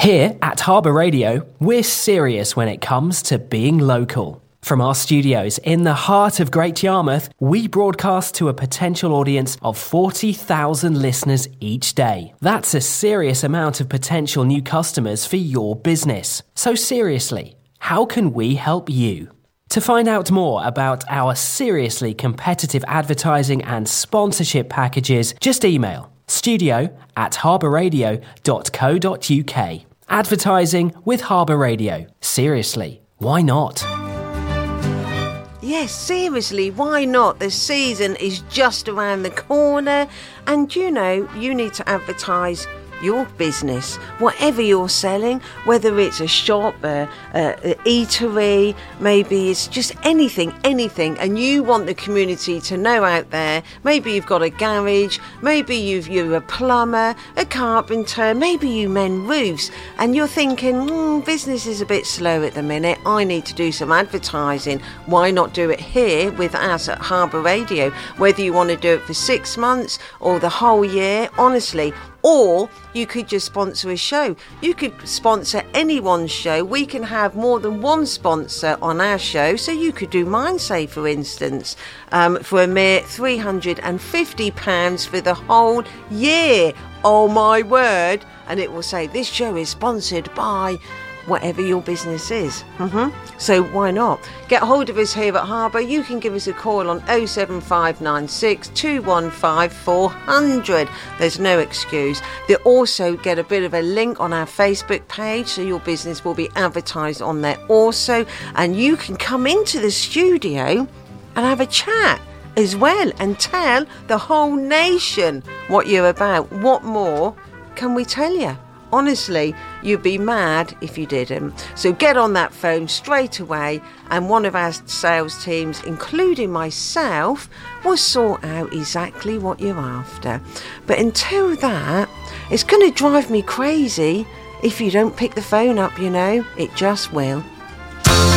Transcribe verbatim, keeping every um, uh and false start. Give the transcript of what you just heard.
Here at Harbour Radio, we're serious when it comes to being local. From our studios in the heart of Great Yarmouth, we broadcast to a potential audience of forty thousand listeners each day. That's a serious amount of potential new customers for your business. So seriously, how can we help you? To find out more about our seriously competitive advertising and sponsorship packages, just email studio at harbourradio dot co dot uk. Advertising with Harbour Radio. Seriously, why not? Yes, seriously, why not? The season is just around the corner and, you know, you need to advertise your business, whatever you're selling, whether it's a shop, a, a, a eatery, maybe it's just anything, anything, and you want the community to know out there. Maybe you've got a garage, maybe you've, you're a plumber, a carpenter, maybe you mend roofs, and you're thinking, mm, business is a bit slow at the minute, I need to do some advertising. Why not do it here with us at Harbour Radio? Whether you want to do it for six months or the whole year, honestly. Or you could just sponsor a show. You could sponsor anyone's show. We can have more than one sponsor on our show. So you could do mine, say, for instance, um, for a mere three hundred fifty pounds for the whole year. Oh, my word. And it will say, this show is sponsored by whatever your business is. Mm-hmm. So why not? Get hold of us here at Harbour. You can give us a call on oh seven five nine six, two one five, four hundred. There's no excuse. They also get a bit of a link on our Facebook page, so your business will be advertised on there also. And you can come into the studio and have a chat as well and tell the whole nation what you're about. What more can we tell you? Honestly, you'd be mad if you didn't. So get on that phone straight away and one of our sales teams, including myself, will sort out exactly what you're after. But until that, it's going to drive me crazy if you don't pick the phone up, you know. It just will.